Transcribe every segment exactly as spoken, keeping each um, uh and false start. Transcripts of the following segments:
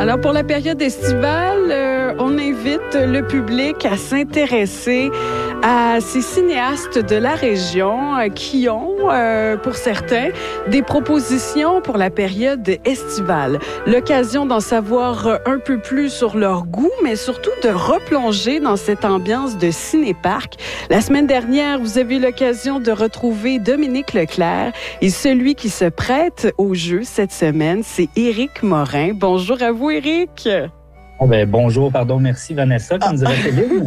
Alors, pour la période estivale, euh, on invite le public à s'intéresser à ces cinéastes de la région euh, qui ont, euh, pour certains, des propositions pour la période estivale. L'occasion d'en savoir un peu plus sur leur goût, mais surtout de replonger dans cette ambiance de ciné-parc. La semaine dernière, vous avez eu l'occasion de retrouver Dominique Leclerc et celui qui se prête au jeu cette semaine, c'est Éric Morin. Bonjour à vous, Éric. Oh ben, bonjour, pardon, merci Vanessa, comme dirait Céline.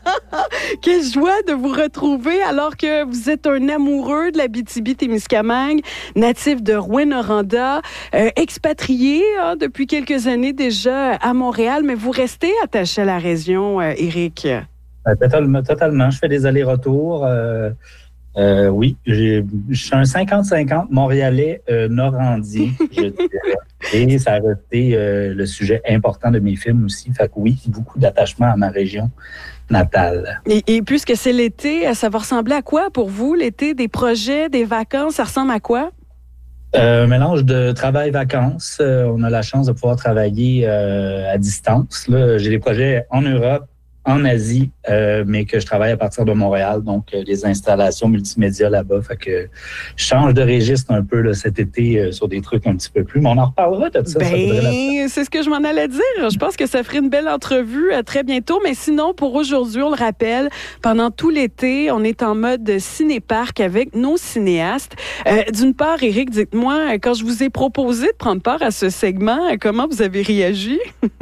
Quelle joie de vous retrouver alors que vous êtes un amoureux de l'Abitibi-Témiscamingue, natif de Rouyn-Noranda, euh, expatrié hein, depuis quelques années déjà à Montréal, mais vous restez attaché à la région, euh, Éric. Euh, totalement, totalement. Je fais des allers-retours. Euh, euh, oui, j'ai, je suis un cinquante cinquante Montréalais euh, Normandie, je dirais. Et ça a été euh, le sujet important de mes films aussi. Fait que oui, beaucoup d'attachement à ma région natale. Et, et puisque c'est l'été, ça va ressembler à quoi pour vous, l'été? Des projets, des vacances, ça ressemble à quoi? Euh, un mélange de travail-vacances. Euh, on a la chance de pouvoir travailler euh, à distance. Là, j'ai des projets en Europe, en Asie, euh, mais que je travaille à partir de Montréal, donc euh, les installations multimédia là-bas. Fait que je change de registre un peu là, cet été euh, sur des trucs un petit peu plus, mais on en reparlera de ça. Ben, ça c'est ce que je m'en allais dire. Je pense que ça ferait une belle entrevue euh, très bientôt, mais sinon, pour aujourd'hui, on le rappelle, pendant tout l'été, on est en mode ciné-parc avec nos cinéastes. Euh, d'une part, Éric, dites-moi, quand je vous ai proposé de prendre part à ce segment, comment vous avez réagi?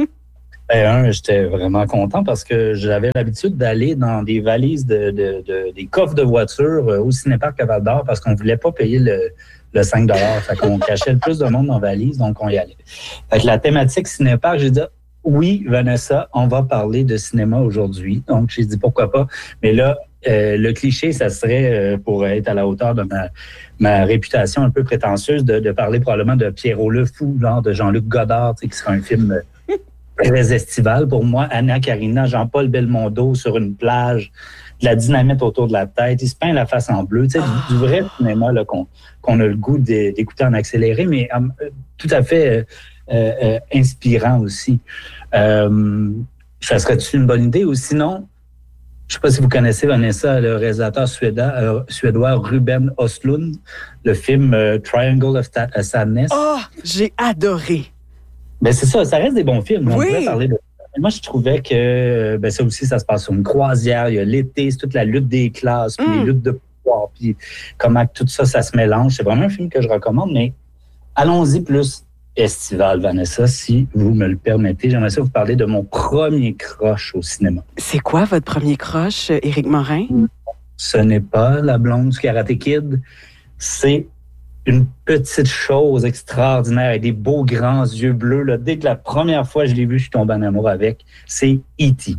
Ben, un, j'étais vraiment content parce que j'avais l'habitude d'aller dans des valises, de, de, de des coffres de voitures au Cinéparc à Val-d'Or parce qu'on voulait pas payer le, le cinq dollars. Fait qu'on cachait le plus de monde dans la valise, donc on y allait. Fait que la thématique Cinéparc, j'ai dit, oui, Vanessa, on va parler de cinéma aujourd'hui. Donc, j'ai dit, pourquoi pas. Mais là, euh, le cliché, ça serait, euh, pour être à la hauteur de ma, ma réputation un peu prétentieuse, de, de parler probablement de Pierrot le Fou, genre de Jean-Luc Godard, tu sais, qui sera un film... Euh, très estival pour moi. Anna Karina, Jean-Paul Belmondo sur une plage, de la dynamite autour de la tête, il se peint la face en bleu, tu sais, oh. du, du vrai cinéma là, qu'on, qu'on a le goût d'écouter en accéléré, mais euh, tout à fait euh, euh, inspirant aussi. Euh, ça serait-tu une bonne idée? Ou sinon, je ne sais pas si vous connaissez, Vanessa, le réalisateur suédois, euh, suédois Ruben Östlund, le film euh, Triangle of Sadness. Oh, j'ai adoré! Ben c'est ça, ça reste des bons films. On oui. pourrait parler de... Moi, je trouvais que ben ça aussi, ça se passe sur une croisière. Il y a l'été, c'est toute la lutte des classes, puis mm. les luttes de pouvoir, puis comment tout ça, ça se mélange. C'est vraiment un film que je recommande, mais allons-y plus estival, Vanessa, si vous me le permettez. J'aimerais ça vous parler de mon premier crush au cinéma. C'est quoi votre premier crush, Éric Morin? Ce n'est pas la blonde du Karate Kid, c'est une petite chose extraordinaire avec des beaux grands yeux bleus. Là. Dès que la première fois que je l'ai vu, je suis tombé en amour avec. C'est E T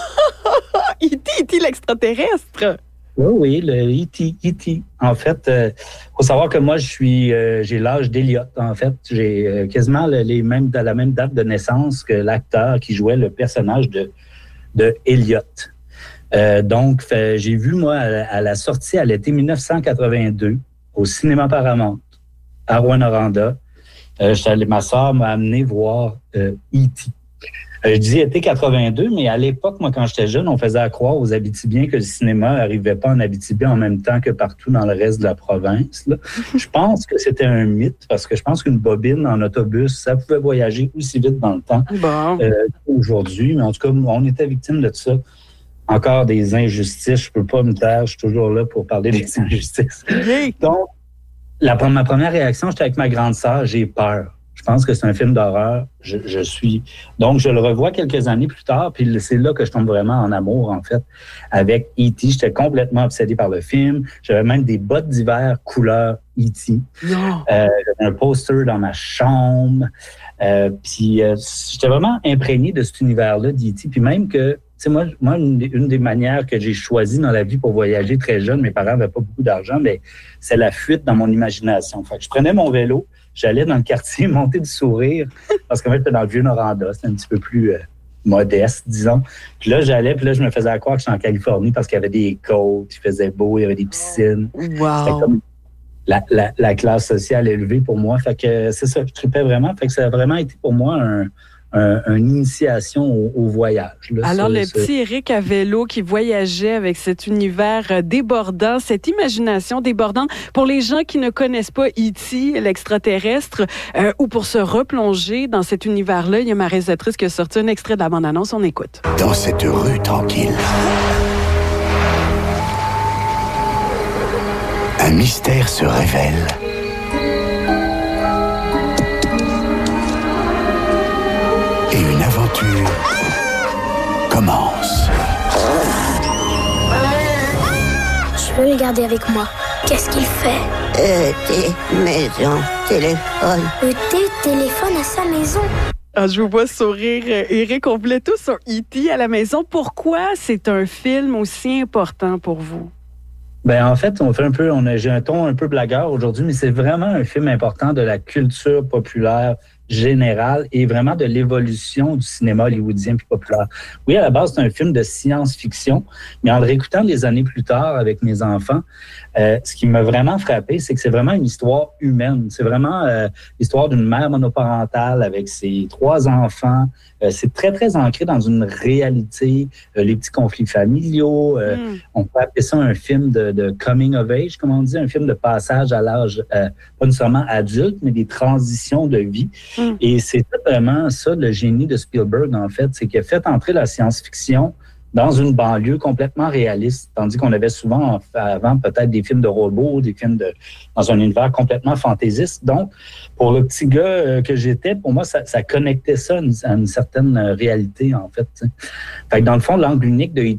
E T, E T l'extraterrestre! Oui, oui, le E T E T En fait, il euh, faut savoir que moi, je suis, euh, j'ai l'âge d'Elliot. En fait, j'ai euh, quasiment les mêmes, la même date de naissance que l'acteur qui jouait le personnage de, de Elliot. Euh, donc, fait, j'ai vu, moi, à, à la sortie à l'été dix-neuf cent quatre-vingt-deux, au cinéma Paramount, à Rouyn-Noranda. Euh, ma soeur m'a amené voir euh, E T Euh, je dis été quatre-vingt-deux, mais à l'époque, moi, quand j'étais jeune, on faisait croire aux Abitibiens que le cinéma n'arrivait pas en Abitibi en même temps que partout dans le reste de la province. Là. Je pense que c'était un mythe, parce que je pense qu'une bobine en autobus, ça pouvait voyager aussi vite dans le temps bon. euh, qu'aujourd'hui. Mais en tout cas, on était victime de ça. Encore des injustices. Je peux pas me taire, je suis toujours là pour parler des injustices. Donc, la, ma première réaction, j'étais avec ma grande sœur, j'ai peur. Je pense que c'est un film d'horreur. Je, je suis donc je le revois quelques années plus tard, puis c'est là que je tombe vraiment en amour en fait avec E T J'étais complètement obsédé par le film. J'avais même des bottes d'hiver couleur E T Non. Euh, j'avais un poster dans ma chambre. Euh, puis euh, j'étais vraiment imprégné de cet univers-là d'E T Puis même que tu sais, moi, moi une, une des manières que j'ai choisies dans la vie pour voyager très jeune, mes parents n'avaient pas beaucoup d'argent, mais c'est la fuite dans mon imagination. Fait que je prenais mon vélo, j'allais dans le quartier monter du Sourire, parce qu'en fait, j'étais dans le Vieux-Noranda, c'était un petit peu plus euh, modeste, disons. Puis là, j'allais, puis là, je me faisais croire que j'étais en Californie parce qu'il y avait des côtes, il faisait beau, il y avait des piscines. Wow. C'était comme la, la, la classe sociale élevée pour moi. Fait que c'est ça, je tripais vraiment. Fait que ça a vraiment été pour moi un... un, une initiation au, au voyage. Là. Alors, ce, le ce... petit Éric à vélo qui voyageait avec cet univers débordant, cette imagination débordante. Pour les gens qui ne connaissent pas E T, l'extraterrestre, euh, ou pour se replonger dans cet univers-là, il y a ma réalisatrice qui a sorti un extrait de la bande-annonce. On écoute. Dans cette rue tranquille, un mystère se révèle. Et une aventure commence. Je veux le garder avec moi. Qu'est-ce qu'il fait? E T, maison, téléphone. E T téléphone à sa maison. Ah, je vous vois sourire. Éric, on voulait tous un E T à la maison. Pourquoi c'est un film aussi important pour vous? Ben en fait, on fait un peu, on a, j'ai un ton un peu blagueur aujourd'hui, mais c'est vraiment un film important de la culture populaire générale et vraiment de l'évolution du cinéma hollywoodien puis populaire. Oui, à la base, c'est un film de science-fiction, mais en le réécoutant des années plus tard avec mes enfants, euh, ce qui m'a vraiment frappé, c'est que c'est vraiment une histoire humaine. C'est vraiment euh, l'histoire d'une mère monoparentale avec ses trois enfants. Euh, c'est très, très ancré dans une réalité, euh, les petits conflits familiaux. Euh, mm. On peut appeler ça un film de, de coming of age, comme on dit, un film de passage à l'âge, euh, pas nécessairement adulte, mais des transitions de vie. Mm. Et c'est vraiment ça, le génie de Spielberg, en fait, c'est qu'il a fait entrer la science-fiction dans une banlieue complètement réaliste, tandis qu'on avait souvent avant peut-être des films de robots, des films de dans un univers complètement fantaisiste. Donc, pour le petit gars que j'étais, pour moi, ça, ça connectait ça à une, à une certaine réalité, en fait. T'sais. Fait que dans le fond, l'angle unique de E